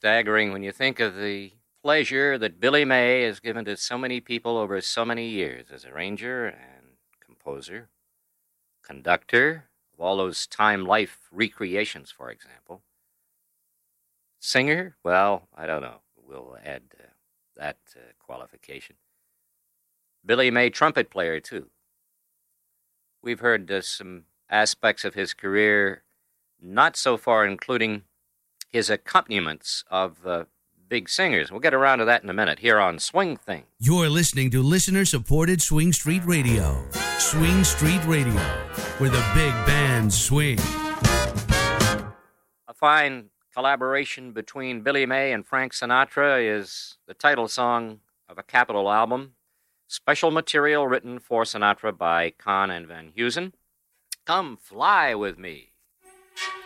staggering when you think of the pleasure that Billy May has given to so many people over so many years as arranger and composer, conductor of all those time-life recreations, for example. Singer? Well, I don't know. We'll add that qualification. Billy May, trumpet player, too. We've heard some aspects of his career, not so far including his accompaniments of big singers. We'll get around to that in a minute here on Swing Thing. You're listening to listener-supported Swing Street Radio. Swing Street Radio, where the big bands swing. A fine collaboration between Billy May and Frank Sinatra is the title song of a Capitol album. Special material written for Sinatra by Kahn and Van Heusen. Come Fly With Me.